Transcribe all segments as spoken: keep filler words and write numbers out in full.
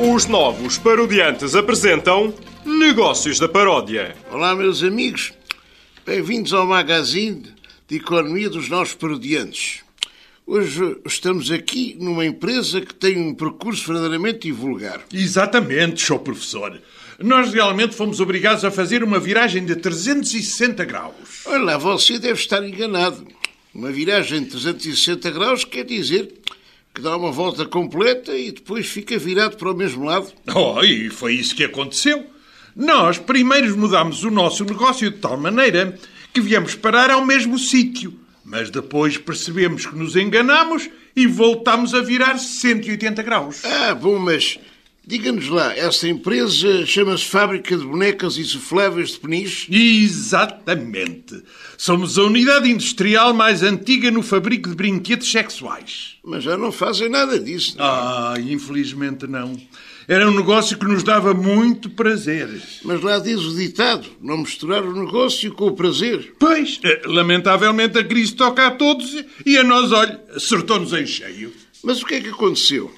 Os novos parodiantes apresentam Negócios da Paródia. Olá, meus amigos. Bem-vindos ao magazine de economia dos novos parodiantes. Hoje estamos aqui numa empresa que tem um percurso verdadeiramente invulgar. Exatamente, senhor professor. Nós realmente fomos obrigados a fazer uma viragem de trezentos e sessenta graus. Olha lá, você deve estar enganado. Uma viragem de trezentos e sessenta graus quer dizer que dá uma volta completa e depois fica virado para o mesmo lado. Oh, e foi isso que aconteceu. Nós primeiro mudámos o nosso negócio de tal maneira que viemos parar ao mesmo sítio. Mas depois percebemos que nos enganámos e voltámos a virar cento e oitenta graus. Ah, bom, mas diga-nos lá, essa empresa chama-se Fábrica de Bonecas Insufláveis de Peniche? Exatamente. Somos a unidade industrial mais antiga no fabrico de brinquedos sexuais. Mas já não fazem nada disso, não é? Ah, infelizmente não. Era um negócio que nos dava muito prazer. Mas lá diz o ditado, não misturar o negócio com o prazer. Pois, lamentavelmente a crise toca a todos e a nós, olha, acertou-nos em cheio. Mas o que é que aconteceu?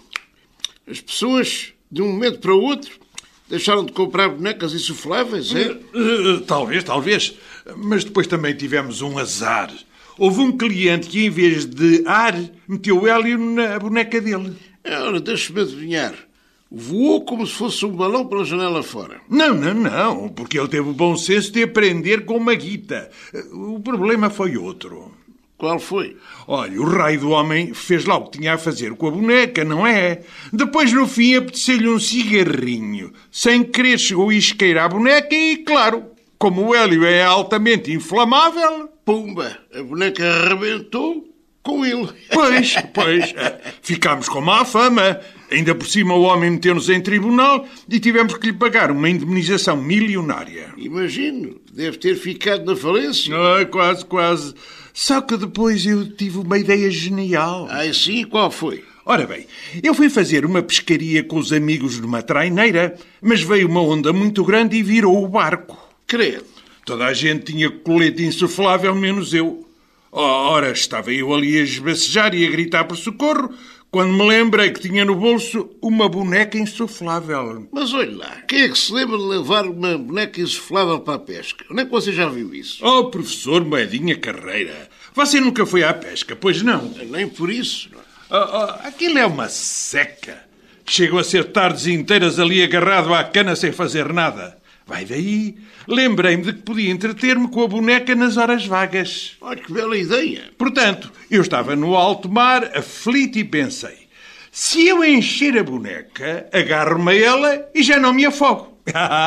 As pessoas, de um momento para o outro, deixaram de comprar bonecas insufláveis, é? Uh, uh, talvez, talvez. Mas depois também tivemos um azar. Houve um cliente que, em vez de ar, meteu hélio na boneca dele. Ora, deixa-me adivinhar. Voou como se fosse um balão pela janela fora. Não, não, não, porque ele teve o bom senso de aprender com uma guita. O problema foi outro. Qual foi? Olha, o raio do homem fez lá o que tinha a fazer com a boneca, não é? Depois, no fim, apeteceu-lhe um cigarrinho. Sem querer, chegou a isqueira à boneca e, claro, como o hélio é altamente inflamável... Pumba! A boneca arrebentou com ele. Pois, pois. Ficámos com má fama. Ainda por cima o homem meteu-nos em tribunal e tivemos que lhe pagar uma indemnização milionária. Imagino. Deve ter ficado na falência. Ah, quase, quase. Só que depois eu tive uma ideia genial. Ah, sim? Qual foi? Ora bem, eu fui fazer uma pescaria com os amigos numa traineira, mas veio uma onda muito grande e virou o barco. Credo. Toda a gente tinha colete insuflável, menos eu. Ora, estava eu ali a esbacejar e a gritar por socorro, quando me lembrei que tinha no bolso uma boneca insuflável. Mas olha lá, quem é que se lembra de levar uma boneca insuflável para a pesca? Onde é que você já viu isso? Oh, professor Moedinha Carreira, você nunca foi à pesca, pois não? Nem por isso. Não. Oh, oh, aquilo é uma seca. Chegam a ser tardes inteiras ali agarrado à cana sem fazer nada. Vai daí. Lembrei-me de que podia entreter-me com a boneca nas horas vagas. Olha que bela ideia. Portanto, eu estava no alto mar, aflito, e pensei, se eu encher a boneca, agarro-me a ela e já não me afogo.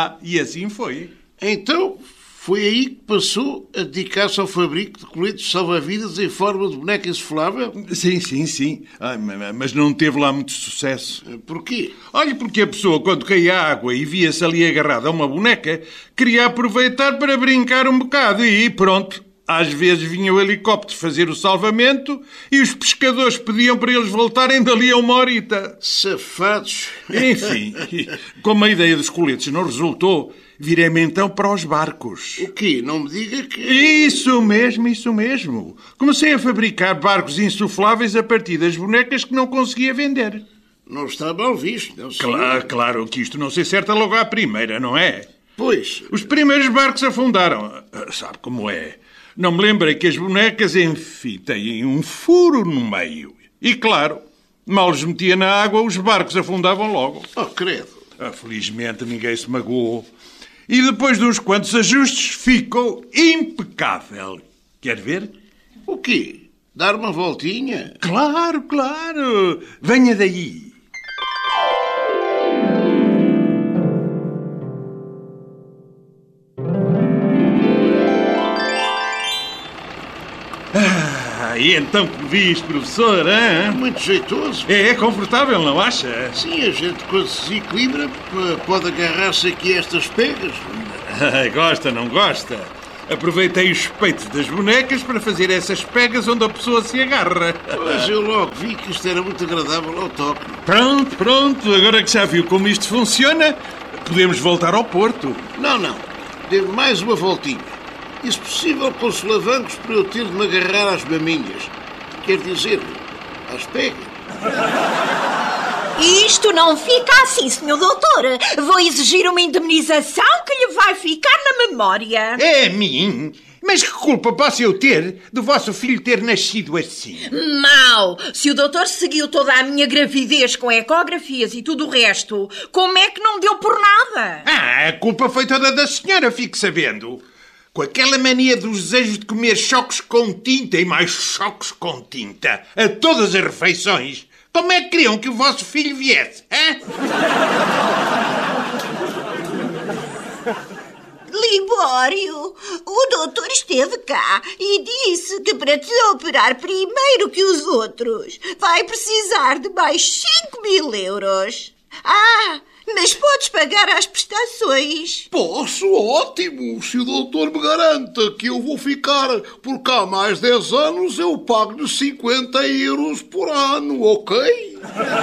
E assim foi. Então, foi aí que passou a dedicar-se ao fabrico de coletes salva-vidas em forma de boneca insuflável? Sim, sim, sim. Ai, mas não teve lá muito sucesso. Porquê? Olha, porque a pessoa, quando caía a água e via-se ali agarrada a uma boneca, queria aproveitar para brincar um bocado e pronto. Às vezes vinha o helicóptero fazer o salvamento e os pescadores pediam para eles voltarem dali a uma horita. Safados. Enfim, como a ideia dos coletes não resultou, virei-me então para os barcos. O quê? Não me diga que... Isso mesmo, isso mesmo. Comecei a fabricar barcos insufláveis a partir das bonecas que não conseguia vender. Não está mal visto, não sei. Claro, claro que isto não se acerta logo à primeira, não é? Pois. Os primeiros barcos afundaram. Sabe como é? Não me lembrei que as bonecas, enfim, têm um furo no meio. E, claro, mal os metia na água, os barcos afundavam logo. Oh, credo. Ah, felizmente ninguém se magoou. E depois de uns quantos ajustes, ficou impecável. Quer ver? O quê? Dar uma voltinha? Claro, claro. Venha daí. Ah, e então que diz, professor, hein? Muito jeitoso. É, é confortável, não acha? Sim, a gente quando se desequilibra pode agarrar-se aqui a estas pegas. Gosta, não gosta? Aproveitei os peitos das bonecas para fazer essas pegas onde a pessoa se agarra. Mas eu logo vi que isto era muito agradável ao toque. Pronto, pronto. Agora que já viu como isto funciona, podemos voltar ao Porto. Não, não. Dê mais uma voltinha. E, se possível, com solavancos para eu ter de me agarrar às maminhas. Quer dizer, às pegas. Isto Isto não fica assim, senhor doutor. Vou exigir uma indemnização que lhe vai ficar na memória. É a mim? Mas que culpa posso eu ter do vosso filho ter nascido assim? Mau! Se o doutor seguiu toda a minha gravidez com ecografias e tudo o resto, como é que não deu por nada? Ah, a culpa foi toda da senhora, fique sabendo. Com aquela mania dos desejos de comer choques com tinta e mais choques com tinta a todas as refeições, como é que queriam que o vosso filho viesse, hein? Libório, o doutor esteve cá e disse que para te operar primeiro que os outros vai precisar de mais cinco mil euros. Ah, mas podes pagar as prestações. Posso, ótimo. Se o doutor me garanta que eu vou ficar por cá mais dez anos, eu pago-lhe cinquenta euros por ano, ok?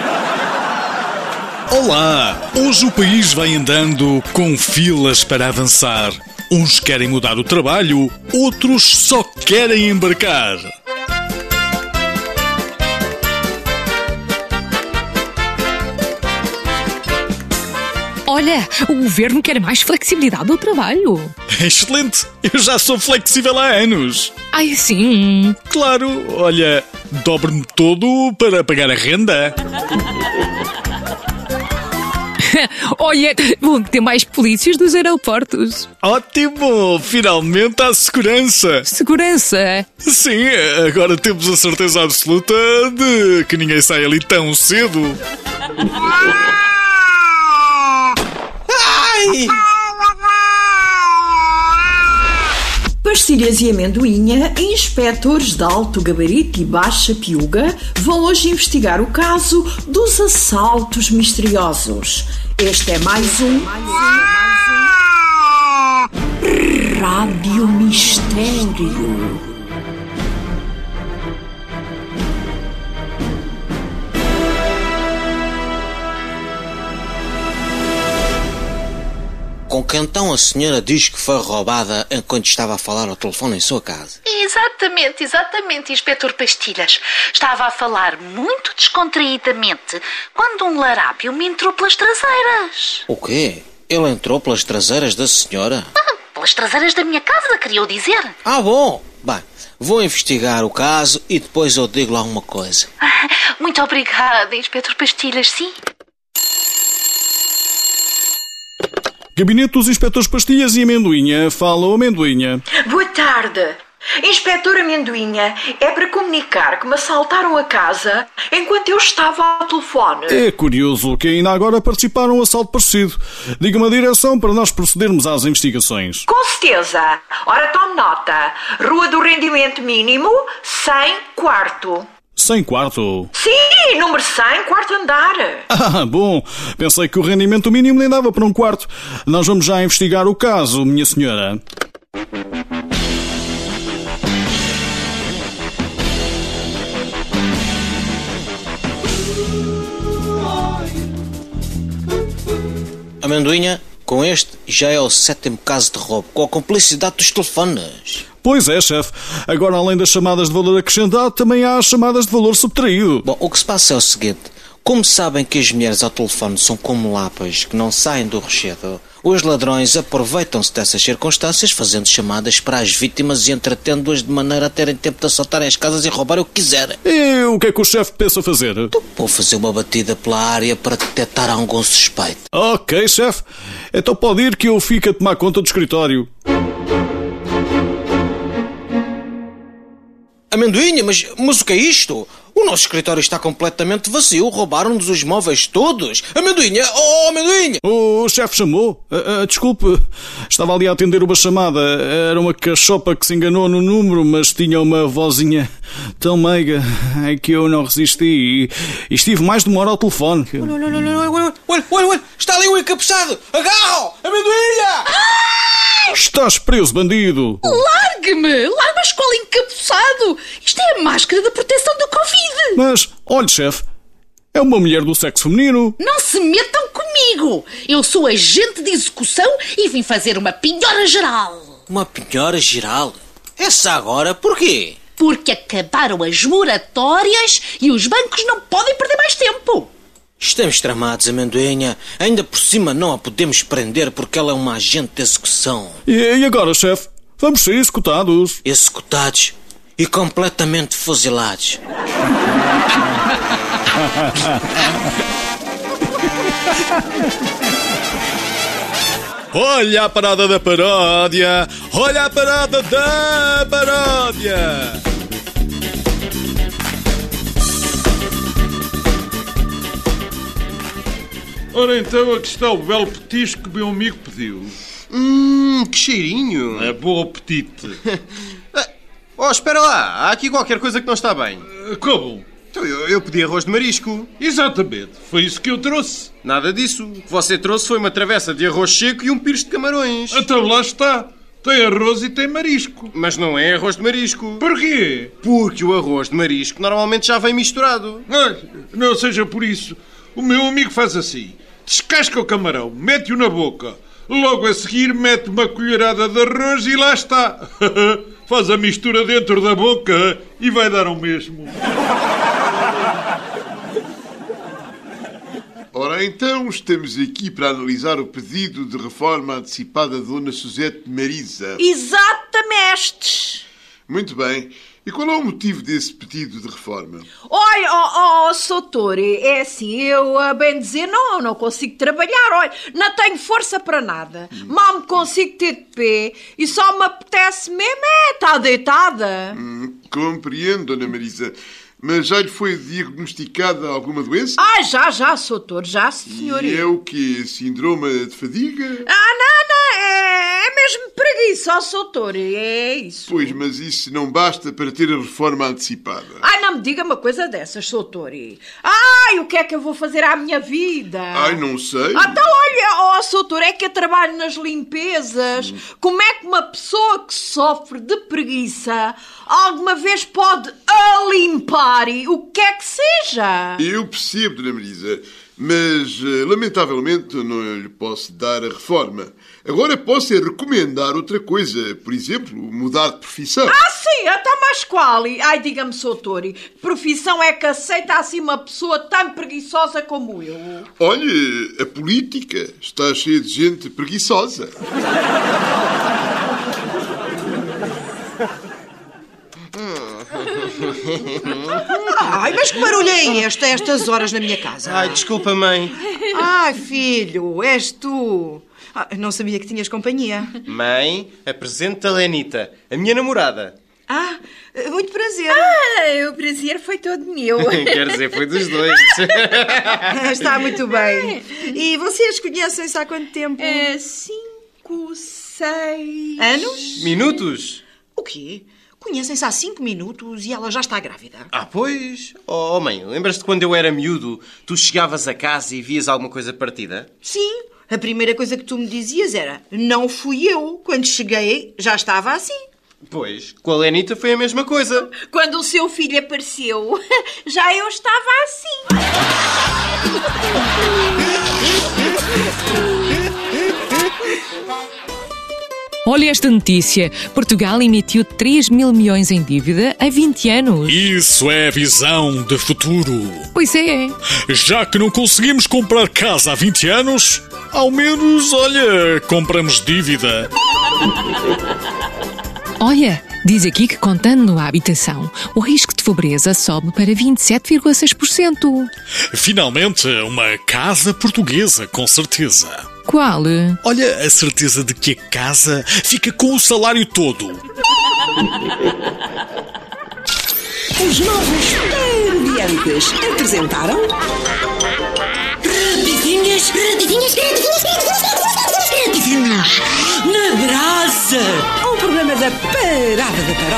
Olá! Hoje o país vai andando com filas para avançar. Uns querem mudar o trabalho, outros só querem embarcar. Olha, o governo quer mais flexibilidade no trabalho. Excelente! Eu já sou flexível há anos. Ai, sim. Claro, olha, dobre-me todo para pagar a renda. Olha, vão ter mais polícias dos aeroportos. Ótimo! Finalmente há segurança. Segurança? Sim, agora temos a certeza absoluta de que ninguém sai ali tão cedo. Ai! Pastilhas e Amendoinha, inspectores de alto gabarito e baixa piuga, vão hoje investigar o caso dos assaltos misteriosos. Este é mais um... Mais um, mais um... Rádio Mistério. Com que então a senhora diz que foi roubada enquanto estava a falar ao telefone em sua casa? Exatamente, exatamente, Inspetor Pastilhas. Estava a falar muito descontraídamente quando um larápio me entrou pelas traseiras. O quê? Ele entrou pelas traseiras da senhora? Ah, pelas traseiras da minha casa, queria eu dizer. Ah, bom. Bem, vou investigar o caso e depois eu digo lá uma coisa. Ah, muito obrigada, Inspetor Pastilhas, sim. Gabinete dos Inspetores Pastilhas e Amendoinha. Fala, Amendoinha. Boa tarde. Inspetor Amendoinha, é para comunicar que me assaltaram a casa enquanto eu estava ao telefone. É curioso que ainda agora participaram de um assalto parecido. Diga-me a direção para nós procedermos às investigações. Com certeza. Ora, tome nota. Rua do Rendimento Mínimo, cem, quarto. cem quarto? Sim, número cem, quarto andar. Ah, bom. Pensei que o rendimento mínimo nem dava para um quarto. Nós vamos já investigar o caso, minha senhora. Amendoinha, com este já é o sétimo caso de roubo, com a cumplicidade dos telefones. Pois é, chefe. Agora, além das chamadas de valor acrescentado, também há as chamadas de valor subtraído. Bom, o que se passa é o seguinte. Como sabem que as mulheres ao telefone são como lapas que não saem do rochedo, os ladrões aproveitam-se dessas circunstâncias fazendo chamadas para as vítimas e entretendo-as de maneira a terem tempo de assaltarem as casas e roubarem o que quiserem. E o que é que o chefe pensa fazer? Então, vou fazer uma batida pela área para detectar algum suspeito. Ok, chefe. Então pode ir que eu fico a tomar conta do escritório. Amendoinha, mas, mas o que é isto? O nosso escritório está completamente vazio. Roubaram-nos os móveis todos. Amendoinha! Oh, Amendoinha! O chefe chamou. Uh, uh, desculpe, estava ali a atender uma chamada. Era uma cachopa que se enganou no número, mas tinha uma vozinha tão meiga é que eu não resisti e, e estive mais de uma hora ao telefone. Olha, olha, olha, olha, olha, olha, olha. Está ali um encapuçado! Agarra-o! Amendoinha! Estás preso, bandido! Largue-me! Largue-me a escola encapuçado! Isto é a máscara de proteção do Covid! Mas, olha, chefe, é uma mulher do sexo feminino. Não se metam comigo! Eu sou agente de execução e vim fazer uma penhora geral. Uma penhora geral? Essa agora, porquê? Porque acabaram as moratórias e os bancos não podem perder mais tempo. Estamos tramados, amendoinha. Ainda por cima não a podemos prender porque ela é uma agente de execução. E, e agora, chefe? Vamos ser executados. Executados e completamente fuzilados. Olha a parada da paródia! Olha a parada da paródia! Ora então, aqui está o belo petisco que meu amigo pediu. Hum, que cheirinho. É bom apetite. Oh, espera lá. Há aqui qualquer coisa que não está bem. Como? Então, eu, eu pedi arroz de marisco. Exatamente. Foi isso que eu trouxe. Nada disso. O que você trouxe foi uma travessa de arroz seco e um pires de camarões. Então lá está. Tem arroz e tem marisco. Mas não é arroz de marisco. Porquê? Porque o arroz de marisco normalmente já vem misturado. Ai, não seja por isso. O meu amigo faz assim. Descasca o camarão, mete-o na boca. Logo a seguir mete uma colherada de arroz e lá está. Faz a mistura dentro da boca e vai dar ao mesmo. Ora, então, estamos aqui para analisar o pedido de reforma antecipada da Dona Suzete Marisa. Exatamente. Muito bem. E qual é o motivo desse pedido de reforma? Olha, ó, oh, Soutor, é assim, eu, a bem dizer, não, não consigo trabalhar, olha, não tenho força para nada. Hum. Mal me consigo ter de pé e só me apetece mesmo é estar deitada. Hum, compreendo, Dona Marisa. Mas já lhe foi diagnosticada alguma doença? Ah, já, já, Soutor, já, senhor. E é o quê? Síndrome de fadiga? Ah, não, não, é, é mesmo preguiça, ó, Soutor, é isso. Pois, mas isso não basta para ter a reforma antecipada. Ai, não me diga uma coisa dessas, Soutor. Ai, o que é que eu vou fazer à minha vida? Ai, não sei. Ah, então, olha, ó, Soutor, é que eu trabalho nas limpezas. Hum. Como é que uma pessoa que sofre de preguiça alguma vez pode limpar o que é que seja? Eu percebo, Dona Marisa, mas lamentavelmente não lhe posso dar a reforma. Agora posso é recomendar outra coisa. Por exemplo, mudar de profissão. Ah, sim, até mais qual? Ai, diga-me, Soutor, que profissão é que aceita assim uma pessoa tão preguiçosa como eu? Olha, a política está cheia de gente preguiçosa. Ai, mas que barulho é este a estas horas na minha casa? Ai, desculpa, mãe. Ai, filho, és tu. Ah, não sabia que tinhas companhia. Mãe, apresento-te a Lenita, a minha namorada. Ah, muito prazer. Ah, o prazer foi todo meu. Quer dizer, foi dos dois. Está muito bem. E vocês conhecem-se há quanto tempo? É, cinco, seis... Anos? Minutos? O quê? Conhecem-se há cinco minutos e ela já está grávida. Ah, pois. Oh, mãe, lembras-te quando eu era miúdo, tu chegavas a casa e vias alguma coisa partida? Sim. A primeira coisa que tu me dizias era: não fui eu. Quando cheguei, já estava assim. Pois, com a Lenita foi a mesma coisa. Quando o seu filho apareceu, já eu estava assim. Olha esta notícia. Portugal emitiu três mil milhões em dívida há vinte anos. Isso é visão de futuro. Pois é. Já que não conseguimos comprar casa há vinte anos, ao menos, olha, compramos dívida. Olha, diz aqui que contando a habitação, o risco de pobreza sobe para vinte e sete vírgula seis por cento. Finalmente, uma casa portuguesa, com certeza. Qual? Olha, a certeza de que a casa fica com o salário todo. Os novos Parodiantes apresentaram... Rapidinhas, rapidinhas, rapidinhas, rapidinhas, na brasa. Um programa da Parada da Paródia.